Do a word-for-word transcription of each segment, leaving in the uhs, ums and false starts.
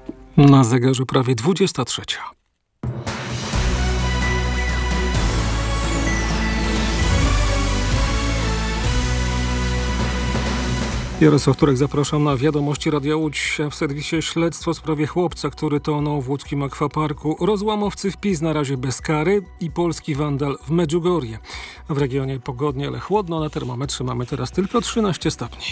Na zegarze prawie dwudziesta trzecia. Jarosław Turek, zapraszam na wiadomości Radia Łódź. W serwisie śledztwo w sprawie chłopca, który tonął w łódzkim akwaparku. Rozłamowcy w PiS na razie bez kary i polski wandal w Medjugorje. W regionie pogodnie, ale chłodno. Na termometrze mamy teraz tylko trzynaście stopni.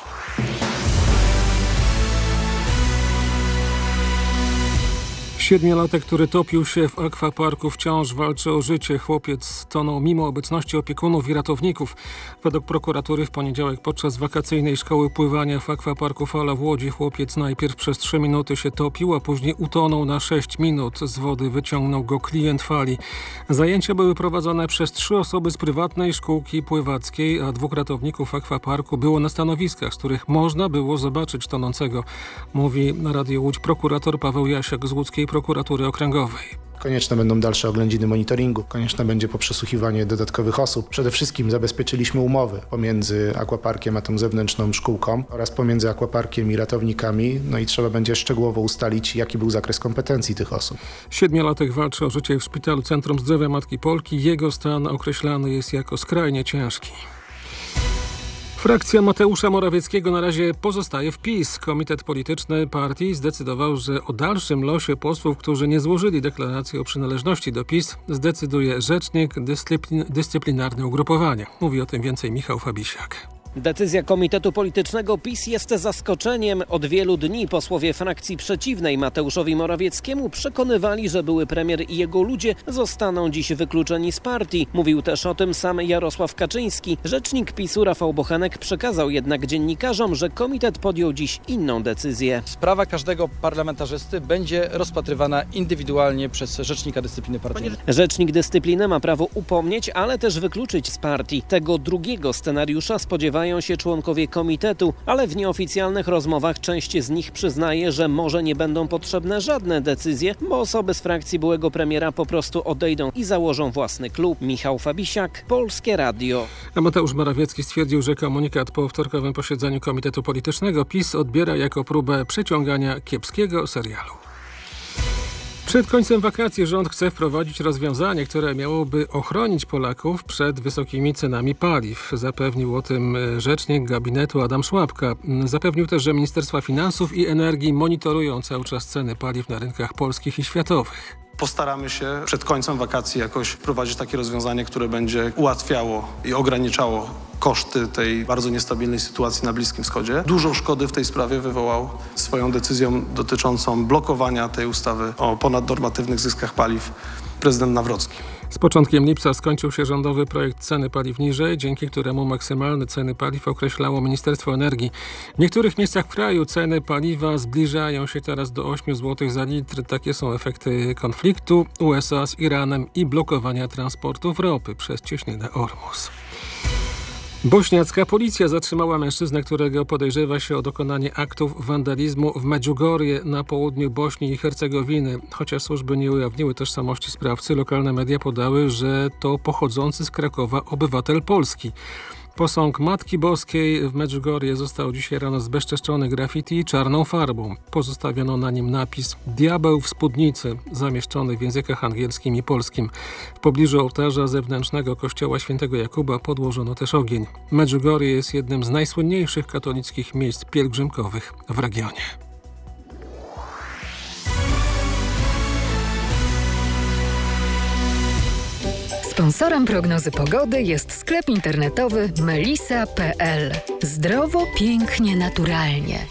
Siedmiolatek, który topił się w akwaparku, wciąż walczy o życie. Chłopiec tonął mimo obecności opiekunów i ratowników. Według prokuratury w poniedziałek podczas wakacyjnej szkoły pływania w akwaparku Fala w Łodzi chłopiec najpierw przez trzy minuty się topił, a później utonął na sześć minut. Z wody wyciągnął go klient Fali. Zajęcia były prowadzone przez trzy osoby z prywatnej szkółki pływackiej, a dwóch ratowników akwaparku było na stanowiskach, z których można było zobaczyć tonącego. Mówi na Radiu Łódź prokurator Paweł Jasiak z łódzkiej prokuratury okręgowej. Konieczne będą dalsze oględziny monitoringu, konieczne będzie poprzesłuchiwanie dodatkowych osób. Przede wszystkim zabezpieczyliśmy umowy pomiędzy akwaparkiem a tą zewnętrzną szkółką oraz pomiędzy akwaparkiem i ratownikami, no i trzeba będzie szczegółowo ustalić, jaki był zakres kompetencji tych osób. Siedmiolatek walczy o życie w szpitalu Centrum Zdrowia Matki Polki. Jego stan określany jest jako skrajnie ciężki. Frakcja Mateusza Morawieckiego na razie pozostaje w PiS. Komitet polityczny partii zdecydował, że o dalszym losie posłów, którzy nie złożyli deklaracji o przynależności do PiS, zdecyduje rzecznik dyscyplin- dyscyplinarny ugrupowania. Mówi o tym więcej Michał Fabisiak. Decyzja Komitetu Politycznego PiS jest zaskoczeniem. Od wielu dni posłowie frakcji przeciwnej Mateuszowi Morawieckiemu przekonywali, że były premier i jego ludzie zostaną dziś wykluczeni z partii. Mówił też o tym sam Jarosław Kaczyński. Rzecznik PiSu Rafał Bochenek przekazał jednak dziennikarzom, że komitet podjął dziś inną decyzję. Sprawa każdego parlamentarzysty będzie rozpatrywana indywidualnie przez Rzecznika Dyscypliny Partyjnej. Rzecznik Dyscypliny ma prawo upomnieć, ale też wykluczyć z partii. Tego drugiego scenariusza spodziewają się członkowie komitetu, ale w nieoficjalnych rozmowach część z nich przyznaje, że może nie będą potrzebne żadne decyzje, bo osoby z frakcji byłego premiera po prostu odejdą i założą własny klub. Michał Fabisiak, Polskie Radio. A Mateusz Morawiecki stwierdził, że komunikat po wtorkowym posiedzeniu Komitetu Politycznego PiS odbiera jako próbę przeciągania kiepskiego serialu. Przed końcem wakacji rząd chce wprowadzić rozwiązanie, które miałoby ochronić Polaków przed wysokimi cenami paliw. Zapewnił o tym rzecznik gabinetu Adam Szłapka. Zapewnił też, że Ministerstwa Finansów i Energii monitorują cały czas ceny paliw na rynkach polskich i światowych. Postaramy się przed końcem wakacji jakoś wprowadzić takie rozwiązanie, które będzie ułatwiało i ograniczało koszty tej bardzo niestabilnej sytuacji na Bliskim Wschodzie. Dużo szkody w tej sprawie wywołał swoją decyzją dotyczącą blokowania tej ustawy o ponadnormatywnych zyskach paliw prezydent Nawrocki. Z początkiem lipca skończył się rządowy projekt ceny paliw niżej, dzięki któremu maksymalne ceny paliw określało Ministerstwo Energii. W niektórych miejscach w kraju ceny paliwa zbliżają się teraz do ośmiu złotych za litr. Takie są efekty konfliktu U S A z Iranem i blokowania transportów ropy przez cieśninę Ormus. Bośniacka policja zatrzymała mężczyznę, którego podejrzewa się o dokonanie aktów wandalizmu w Medjugorje na południu Bośni i Hercegowiny. Chociaż służby nie ujawniły tożsamości sprawcy, lokalne media podały, że to pochodzący z Krakowa obywatel Polski. Posąg Matki Boskiej w Medjugorje został dzisiaj rano zbezczeszczony graffiti i czarną farbą. Pozostawiono na nim napis „Diabeł w spódnicy”, zamieszczony w językach angielskim i polskim. W pobliżu ołtarza zewnętrznego kościoła świętego Jakuba podłożono też ogień. Medjugorje jest jednym z najsłynniejszych katolickich miejsc pielgrzymkowych w regionie. Sponsorem prognozy pogody jest sklep internetowy melisa kropka p l. Zdrowo, pięknie, naturalnie.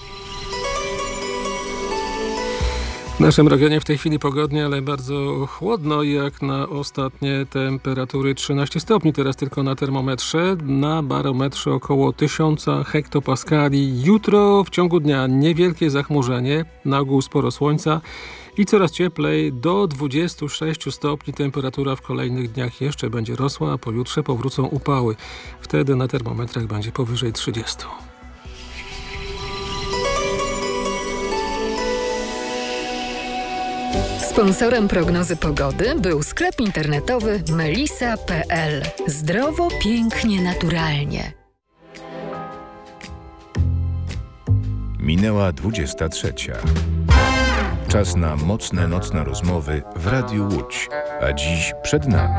W naszym regionie w tej chwili pogodnie, ale bardzo chłodno, jak na ostatnie temperatury trzynaście stopni. Teraz tylko na termometrze, na barometrze około tysiąc hektopaskali. Jutro w ciągu dnia niewielkie zachmurzenie, na ogół sporo słońca i coraz cieplej, do dwudziestu sześciu stopni. Temperatura w kolejnych dniach jeszcze będzie rosła, a pojutrze powrócą upały. Wtedy na termometrach będzie powyżej trzydziestu. Sponsorem prognozy pogody był sklep internetowy melisa kropka p l. Zdrowo, pięknie, naturalnie. Minęła dwudziesta trzecia. Czas na mocne nocne rozmowy w Radiu Łódź. A dziś przed nami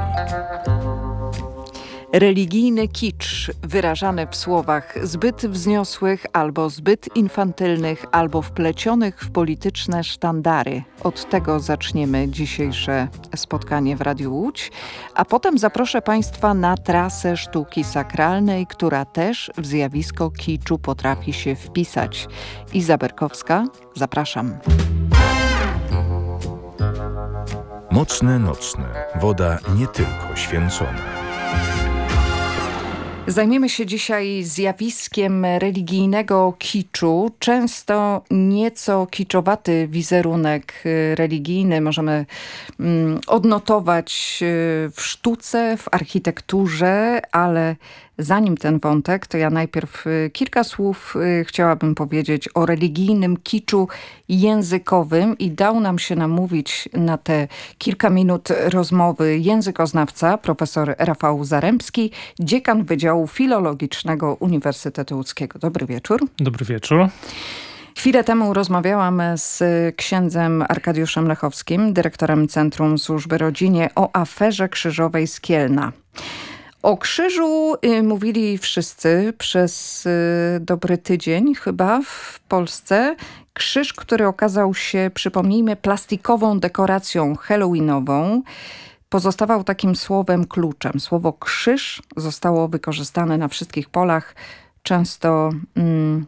religijny kicz wyrażany w słowach zbyt wzniosłych albo zbyt infantylnych, albo wplecionych w polityczne sztandary. Od tego zaczniemy dzisiejsze spotkanie w Radiu Łódź, a potem zaproszę Państwa na trasę sztuki sakralnej, która też w zjawisko kiczu potrafi się wpisać. Iza Berkowska, zapraszam. Mocne nocne. Woda nie tylko święcona. Zajmiemy się dzisiaj zjawiskiem religijnego kiczu. Często nieco kiczowaty wizerunek religijny możemy mm, odnotować w sztuce, w architekturze, ale zanim ten wątek, to ja najpierw kilka słów chciałabym powiedzieć o religijnym kiczu językowym i dał nam się namówić na te kilka minut rozmowy językoznawca, profesor Rafał Zarembski, dziekan Wydziału Filologicznego Uniwersytetu Łódzkiego. Dobry wieczór. Dobry wieczór. Chwilę temu rozmawiałam z księdzem Arkadiuszem Lechowskim, dyrektorem Centrum Służby Rodzinie, o aferze krzyżowej z Kielna. O krzyżu y, mówili wszyscy przez y, dobry tydzień chyba w Polsce. Krzyż, który okazał się, przypomnijmy, plastikową dekoracją halloweenową, pozostawał takim słowem kluczem. Słowo krzyż zostało wykorzystane na wszystkich polach, często mm,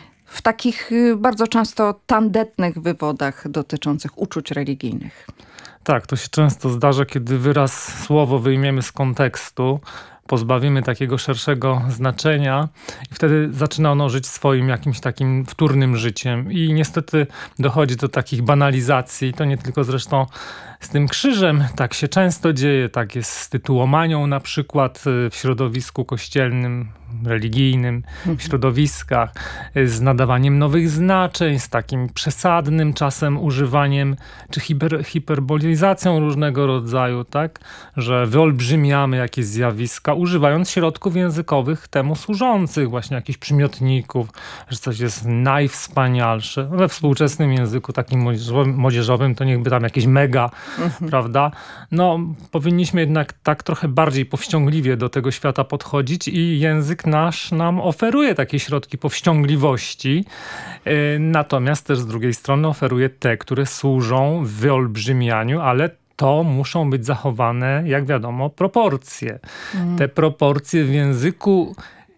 w takich y, bardzo często tandetnych wywodach dotyczących uczuć religijnych. Tak, to się często zdarza, kiedy wyraz, słowo wyjmiemy z kontekstu, pozbawimy takiego szerszego znaczenia i wtedy zaczyna ono żyć swoim jakimś takim wtórnym życiem. I niestety dochodzi do takich banalizacji. To nie tylko zresztą z tym krzyżem tak się często dzieje, tak jest z tytułomanią na przykład w środowisku kościelnym, religijnym, w środowiskach, z nadawaniem nowych znaczeń, z takim przesadnym czasem używaniem, czy hiper, hiperbolizacją różnego rodzaju, tak, że wyolbrzymiamy jakieś zjawiska, używając środków językowych temu służących, właśnie jakichś przymiotników, że coś jest najwspanialsze. We współczesnym języku takim młodzieżowym, młodzieżowym to niechby tam jakieś mega, mhm. prawda? No, powinniśmy jednak tak trochę bardziej powściągliwie do tego świata podchodzić i język nasz nam oferuje takie środki powściągliwości, yy, natomiast też z drugiej strony oferuje te, które służą wyolbrzymianiu, ale to muszą być zachowane, jak wiadomo, proporcje. Mm. Te proporcje w języku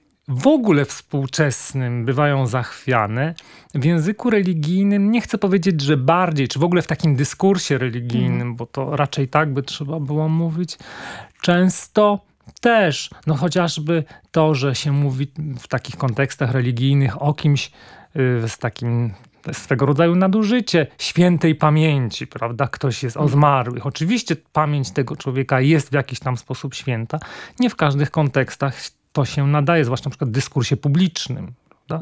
w ogóle współczesnym bywają zachwiane. W języku religijnym nie chcę powiedzieć, że bardziej, czy w ogóle w takim dyskursie religijnym, mm. bo to raczej tak by trzeba było mówić, często też, no chociażby to, że się mówi w takich kontekstach religijnych o kimś yy, z takim swego rodzaju nadużycie świętej pamięci, prawda? Ktoś jest o zmarłych. Oczywiście pamięć tego człowieka jest w jakiś tam sposób święta. Nie w każdych kontekstach to się nadaje, zwłaszcza na przykład w dyskursie publicznym.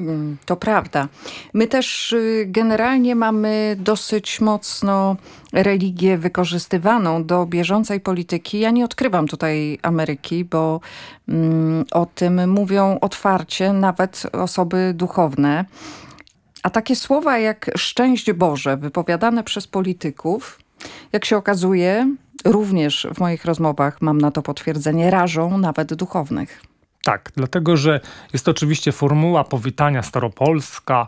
To prawda. My też generalnie mamy dosyć mocno religię wykorzystywaną do bieżącej polityki. Ja nie odkrywam tutaj Ameryki, bo mm, o tym mówią otwarcie nawet osoby duchowne. A takie słowa jak szczęść Boże wypowiadane przez polityków, jak się okazuje, również w moich rozmowach mam na to potwierdzenie, rażą nawet duchownych. Tak, dlatego że jest to oczywiście formuła powitania staropolska,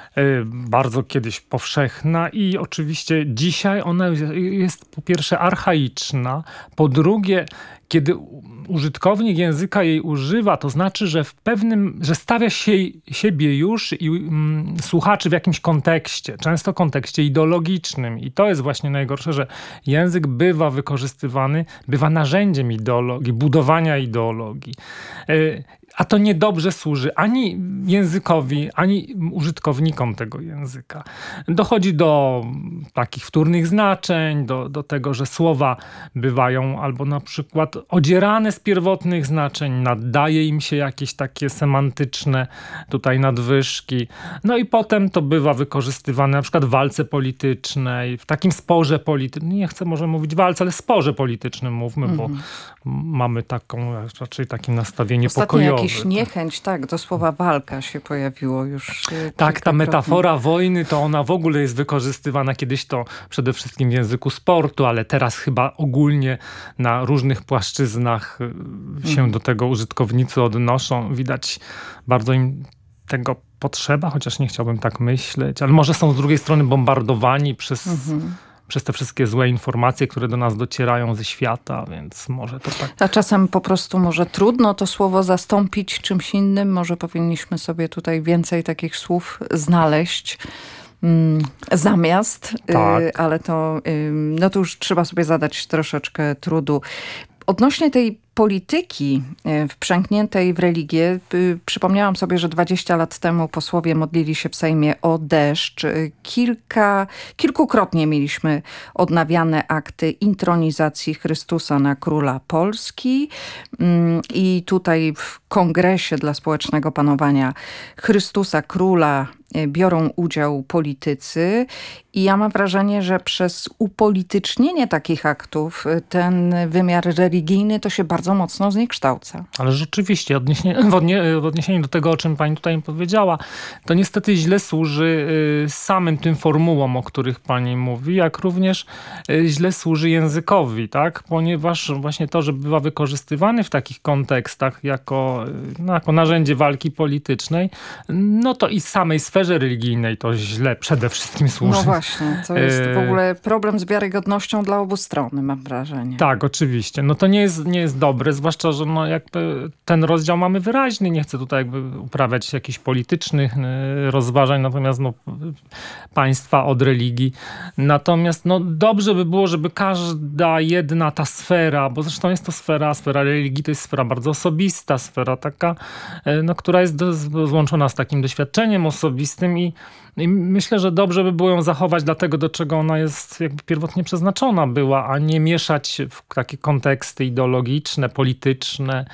bardzo kiedyś powszechna i oczywiście dzisiaj ona jest po pierwsze archaiczna, po drugie, kiedy użytkownik języka jej używa, to znaczy, że w pewnym, że stawia się siebie już i mm, słuchaczy w jakimś kontekście, często kontekście ideologicznym. I to jest właśnie najgorsze, że język bywa wykorzystywany, bywa narzędziem ideologii, budowania ideologii. Yy, A to niedobrze służy ani językowi, ani użytkownikom tego języka. Dochodzi do takich wtórnych znaczeń, do, do tego, że słowa bywają albo na przykład odzierane z pierwotnych znaczeń, nadaje im się jakieś takie semantyczne tutaj nadwyżki. No i potem to bywa wykorzystywane na przykład w walce politycznej, w takim sporze politycznym. Nie chcę może mówić walce, ale sporze politycznym mówmy, mm-hmm. bo mamy taką, raczej takie nastawienie Ostatnio pokojowe. Jakiś niechęć, tak, do słowa walka się pojawiło już. Tak, ta metafora wojny to ona w ogóle jest wykorzystywana kiedyś to przede wszystkim w języku sportu, ale teraz chyba ogólnie na różnych płaszczyznach się mm. do tego użytkownicy odnoszą. Widać bardzo im tego potrzeba, chociaż nie chciałbym tak myśleć, ale może są z drugiej strony bombardowani przez... Mm-hmm. przez te wszystkie złe informacje, które do nas docierają ze świata, więc może to tak... A czasem po prostu może trudno to słowo zastąpić czymś innym. Może powinniśmy sobie tutaj więcej takich słów znaleźć mm, zamiast, tak. y, ale to, y, no to już trzeba sobie zadać troszeczkę trudu. Odnośnie tej polityki wprzęgniętej w religię, przypomniałam sobie, że dwadzieścia lat temu posłowie modlili się w Sejmie o deszcz. Kilka, kilkukrotnie mieliśmy odnawiane akty intronizacji Chrystusa na króla Polski i tutaj w Kongresie dla Społecznego Panowania Chrystusa Króla biorą udział politycy i ja mam wrażenie, że przez upolitycznienie takich aktów ten wymiar religijny to się bardzo mocno zniekształca. Ale rzeczywiście, odniesienie, w, odnie, w odniesieniu do tego, o czym pani tutaj powiedziała, to niestety źle służy samym tym formułom, o których pani mówi, jak również źle służy językowi, tak? Ponieważ właśnie to, że bywa wykorzystywany w takich kontekstach jako, no, jako narzędzie walki politycznej, no to i samej sferze religijnej to źle przede wszystkim służy. No właśnie, to jest w ogóle problem z wiarygodnością dla obu stron, mam wrażenie. Tak, oczywiście. No to nie jest, nie jest dobre, zwłaszcza, że no jakby ten rozdział mamy wyraźny. Nie chcę tutaj jakby uprawiać jakichś politycznych rozważań, natomiast no, państwa od religii. Natomiast no, dobrze by było, żeby każda jedna ta sfera, bo zresztą jest to sfera, sfera religii to jest sfera bardzo osobista, sfera taka, no, która jest do, złączona z takim doświadczeniem osobistym i I myślę, że dobrze by było ją zachować dla tego, do czego ona jest jakby pierwotnie przeznaczona była, a nie mieszać w takie konteksty ideologiczne, polityczne,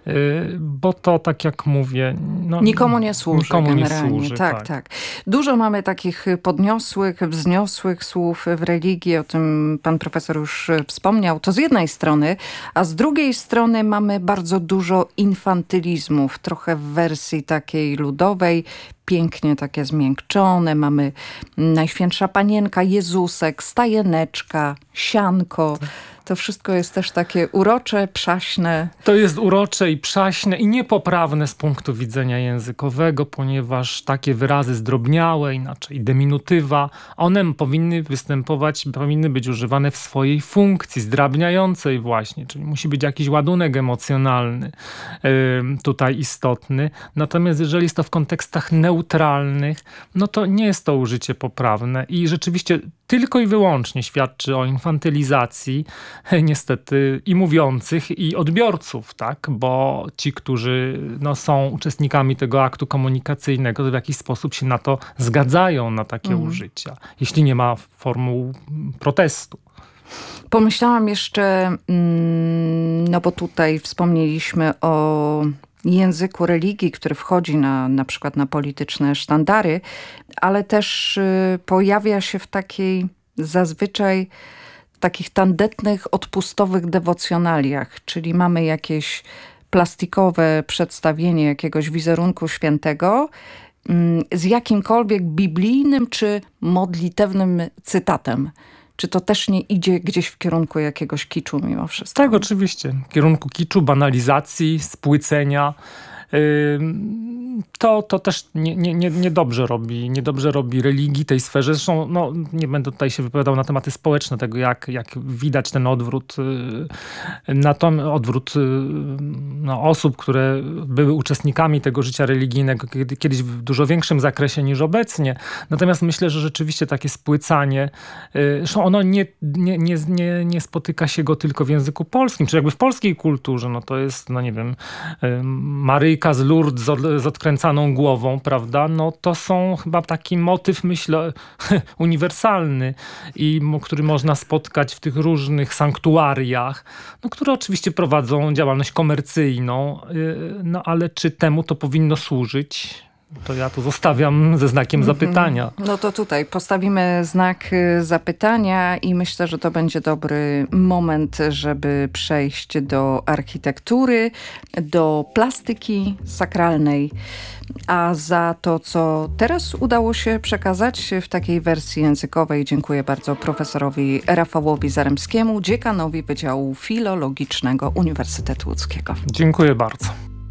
bo to, tak jak mówię... No, nikomu nie służy nikomu generalnie. Nie służy, tak, tak, tak. Dużo mamy takich podniosłych, wzniosłych słów w religii, o tym pan profesor już wspomniał. To z jednej strony, a z drugiej strony mamy bardzo dużo infantylizmów, trochę w wersji takiej ludowej, pięknie takie zmiękczone. Mamy Najświętsza Panienka, Jezusek, Stajeneczka, Sianko. To wszystko jest też takie urocze, przaśne. To jest urocze i przaśne i niepoprawne z punktu widzenia językowego, ponieważ takie wyrazy zdrobniałe, inaczej deminutywa, one powinny występować, powinny być używane w swojej funkcji zdrabniającej właśnie, czyli musi być jakiś ładunek emocjonalny yy, tutaj istotny. Natomiast jeżeli jest to w kontekstach neutralnych, no to nie jest to użycie poprawne i rzeczywiście tylko i wyłącznie świadczy o infantylizacji niestety i mówiących, i odbiorców, tak? Bo ci, którzy no, są uczestnikami tego aktu komunikacyjnego, to w jakiś sposób się na to zgadzają, na takie mm. użycia, jeśli nie ma formuł protestu. Pomyślałam jeszcze, no bo tutaj wspomnieliśmy o języku religii, który wchodzi na, na przykład na polityczne sztandary, ale też y, pojawia się w takiej zazwyczaj takich tandetnych, odpustowych dewocjonaliach, czyli mamy jakieś plastikowe przedstawienie jakiegoś wizerunku świętego mm, z jakimkolwiek biblijnym czy modlitewnym cytatem. Czy to też nie idzie gdzieś w kierunku jakiegoś kiczu mimo wszystko? Tak, oczywiście. W kierunku kiczu, banalizacji, spłycenia. To, to też nie, nie, nie, niedobrze robi, niedobrze robi religii, tej sferze. Zresztą no, nie będę tutaj się wypowiadał na tematy społeczne, tego jak, jak widać ten odwrót, na to, odwrót no, osób, które były uczestnikami tego życia religijnego kiedyś w dużo większym zakresie niż obecnie. Natomiast myślę, że rzeczywiście takie spłycanie, zresztą ono nie, nie, nie, nie, nie spotyka się go tylko w języku polskim, czy jakby w polskiej kulturze, no to jest, no nie wiem, Maryjka z Lourdes z, od, z odkręcaną głową, prawda? No to są chyba taki motyw, myślę, uniwersalny i który można spotkać w tych różnych sanktuariach, no, które oczywiście prowadzą działalność komercyjną, no ale czy temu to powinno służyć? To ja tu zostawiam ze znakiem zapytania. No to tutaj postawimy znak zapytania i myślę, że to będzie dobry moment, żeby przejść do architektury, do plastyki sakralnej. A za to, co teraz udało się przekazać w takiej wersji językowej, dziękuję bardzo profesorowi Rafałowi Zaremskiemu, dziekanowi Wydziału Filologicznego Uniwersytetu Łódzkiego. Dziękuję bardzo.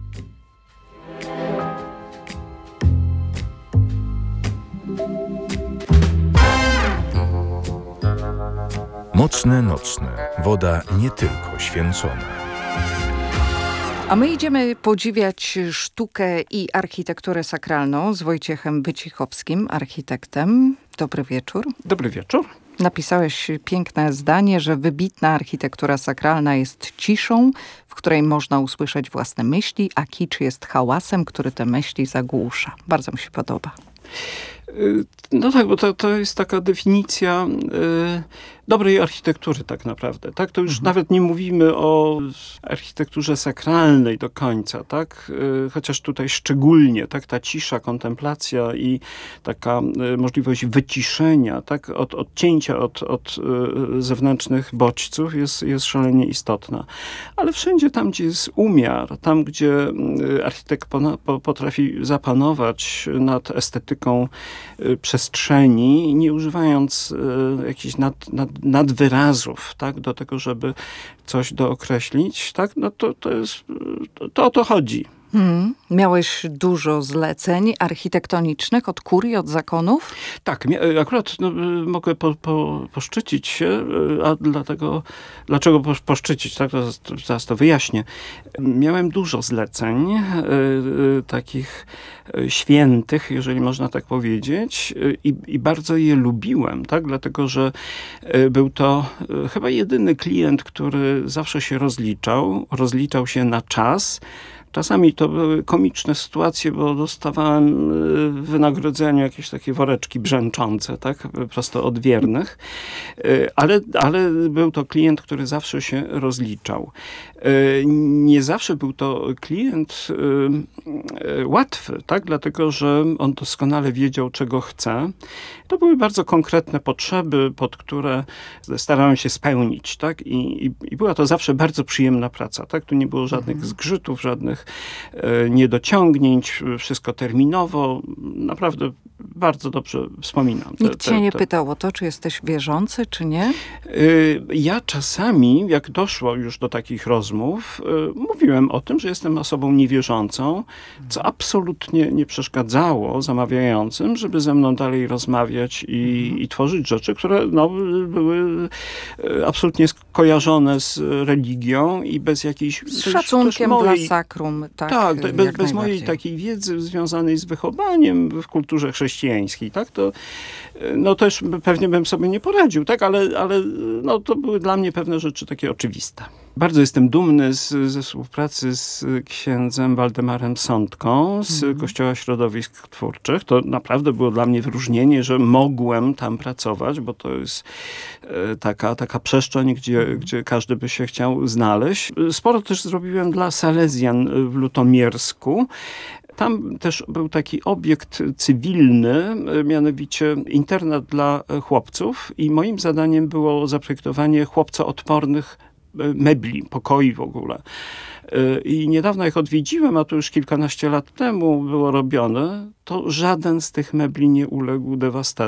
Mocne nocne. Woda nie tylko święcona. A my idziemy podziwiać sztukę i architekturę sakralną z Wojciechem Wycichowskim, architektem. Dobry wieczór. Dobry wieczór. Napisałeś piękne zdanie, że wybitna architektura sakralna jest ciszą, w której można usłyszeć własne myśli, a kicz jest hałasem, który te myśli zagłusza. Bardzo mi się podoba. No tak, bo to, to jest taka definicja y, dobrej architektury tak naprawdę. Tak? To już mhm. nawet nie mówimy o architekturze sakralnej do końca, tak? Y, chociaż tutaj szczególnie tak? Ta cisza, kontemplacja i taka y, możliwość wyciszenia, tak? Od, odcięcia od, od y, zewnętrznych bodźców jest, jest szalenie istotna. Ale wszędzie tam, gdzie jest umiar, tam, gdzie y, architekt pona, po, potrafi zapanować nad estetyką y, przestrzeni, nie używając y, jakichś nad, nad, nadwyrazów, tak, do tego, żeby coś dookreślić, tak, no to, to jest, to, to o to chodzi. Hmm. Miałeś dużo zleceń architektonicznych od kurii, od zakonów? Tak, akurat no, mogę po, po, poszczycić się, a dlatego, dlaczego po, poszczycić, tak, to zaraz to wyjaśnię. Miałem dużo zleceń, y, y, takich świętych, jeżeli można tak powiedzieć, i, i bardzo je lubiłem, tak, dlatego, że był to chyba jedyny klient, który zawsze się rozliczał, rozliczał się na czas. Czasami to były komiczne sytuacje, bo dostawałem w wynagrodzeniu jakieś takie woreczki brzęczące, tak, prosto od wiernych, ale, ale był to klient, który zawsze się rozliczał. Nie zawsze był to klient łatwy, tak, dlatego, że on doskonale wiedział, czego chce. To były bardzo konkretne potrzeby, pod które starałem się spełnić, tak, i, i, i była to zawsze bardzo przyjemna praca, tak, tu nie było żadnych mhm. zgrzytów, żadnych e, niedociągnięć, wszystko terminowo, naprawdę bardzo dobrze wspominam. Te, Nikt te, cię nie te... pytał o to, czy jesteś wierzący, czy nie? Ja czasami, jak doszło już do takich rozmów, mówiłem o tym, że jestem osobą niewierzącą, co absolutnie nie przeszkadzało zamawiającym, żeby ze mną dalej rozmawiać i, i tworzyć rzeczy, które no, były absolutnie skojarzone z religią i bez jakiejś... Z szacunkiem mojej, dla sakrum. Tak, tak bez, bez mojej takiej wiedzy związanej z wychowaniem w kulturze chrześcijańskiej, tak, to no też pewnie bym sobie nie poradził, tak, ale, ale no, to były dla mnie pewne rzeczy takie oczywiste. Bardzo jestem dumny z, ze współpracy z księdzem Waldemarem Sądką z mm. Kościoła Środowisk Twórczych. To naprawdę było dla mnie wyróżnienie, że mogłem tam pracować, bo to jest e, taka, taka przestrzeń, gdzie, mm. gdzie każdy by się chciał znaleźć. Sporo też zrobiłem dla Salezjan w Lutomiersku. Tam też był taki obiekt cywilny, mianowicie internat dla chłopców i moim zadaniem było zaprojektowanie chłopcoodpornych mebli, pokoi w ogóle. I niedawno jak odwiedziłem, a to już kilkanaście lat temu było robione, to żaden z tych mebli nie uległ dewastacji.